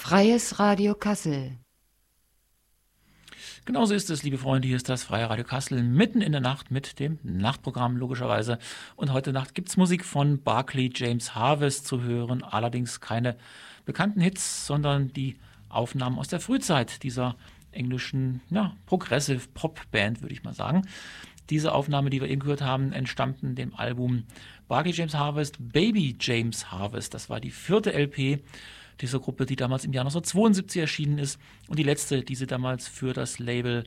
Freies Radio Kassel. Genauso ist es, liebe Freunde, hier ist das Freie Radio Kassel mitten in der Nacht mit dem Nachtprogramm logischerweise. Und heute Nacht gibt es Musik von Barclay James Harvest zu hören, allerdings keine bekannten Hits, sondern die Aufnahmen aus der Frühzeit dieser englischen Progressive Pop Band, würde ich mal sagen. Diese Aufnahme, die wir eben gehört haben, entstammten dem Album Barclay James Harvest, Baby James Harvest. Das war die 4. LP dieser Gruppe, die damals im Jahr 1972 erschienen ist und die letzte, die sie damals für das Label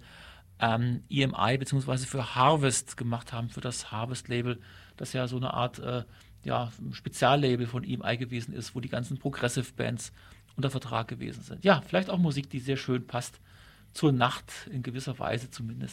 EMI bzw. für Harvest gemacht haben, für das Harvest-Label, das ja so eine Art Speziallabel von EMI gewesen ist, wo die ganzen Progressive-Bands unter Vertrag gewesen sind. Ja, vielleicht auch Musik, die sehr schön passt zur Nacht, in gewisser Weise zumindest.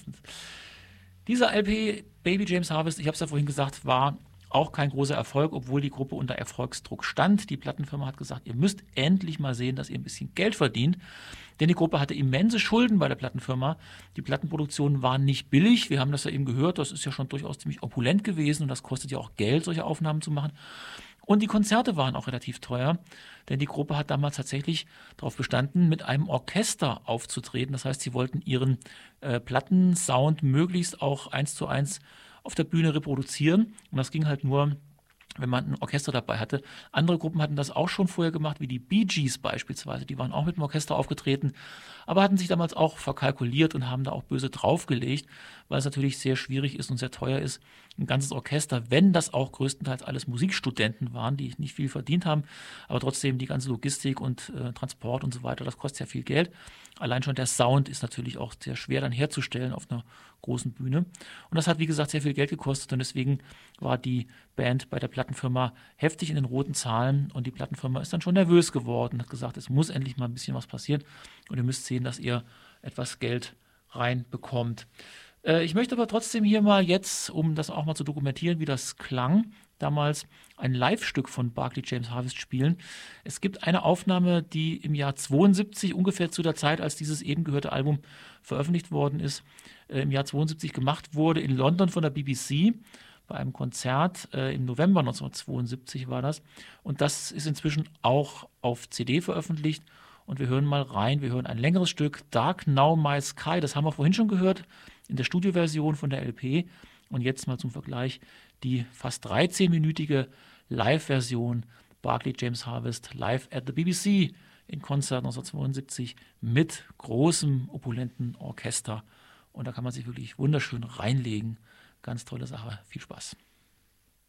Dieser LP, Baby James Harvest, ich habe es ja vorhin gesagt, war auch kein großer Erfolg, obwohl die Gruppe unter Erfolgsdruck stand. Die Plattenfirma hat gesagt, ihr müsst endlich mal sehen, dass ihr ein bisschen Geld verdient. Denn die Gruppe hatte immense Schulden bei der Plattenfirma. Die Plattenproduktionen waren nicht billig. Wir haben das ja eben gehört, das ist ja schon durchaus ziemlich opulent gewesen und das kostet ja auch Geld, solche Aufnahmen zu machen. Und die Konzerte waren auch relativ teuer, denn die Gruppe hat damals tatsächlich darauf bestanden, mit einem Orchester aufzutreten. Das heißt, sie wollten ihren Plattensound möglichst auch 1:1 auf der Bühne reproduzieren. Und das ging halt nur, wenn man ein Orchester dabei hatte. Andere Gruppen hatten das auch schon vorher gemacht, wie die Bee Gees beispielsweise. Die waren auch mit dem Orchester aufgetreten, aber hatten sich damals auch verkalkuliert und haben da auch böse draufgelegt, weil es natürlich sehr schwierig ist und sehr teuer ist, ein ganzes Orchester, wenn das auch größtenteils alles Musikstudenten waren, die nicht viel verdient haben, aber trotzdem die ganze Logistik und Transport und so weiter, das kostet ja viel Geld. Allein schon der Sound ist natürlich auch sehr schwer dann herzustellen auf einer großen Bühne. Und das hat, wie gesagt, sehr viel Geld gekostet und deswegen war die Band bei der Plattenfirma heftig in den roten Zahlen und die Plattenfirma ist dann schon nervös geworden und hat gesagt, es muss endlich mal ein bisschen was passieren und ihr müsst sehen, dass ihr etwas Geld reinbekommt. Ich möchte aber trotzdem hier mal jetzt, um das auch mal zu dokumentieren, wie das klang, damals ein Live-Stück von Barclay James Harvest spielen. Es gibt eine Aufnahme, die im Jahr 72, ungefähr zu der Zeit, als dieses eben gehörte Album veröffentlicht worden ist, im Jahr 72 gemacht wurde in London von der BBC bei einem Konzert. Im November 1972 war das. Und das ist inzwischen auch auf CD veröffentlicht. Und wir hören mal rein, wir hören ein längeres Stück, Dark Now My Sky, das haben wir vorhin schon gehört, in der Studioversion von der LP. Und jetzt mal zum Vergleich die fast 13-minütige Live-Version Barclay James Harvest live at the BBC in Konzert 1972 mit großem, opulenten Orchester. Und da kann man sich wirklich wunderschön reinlegen. Ganz tolle Sache. Viel Spaß.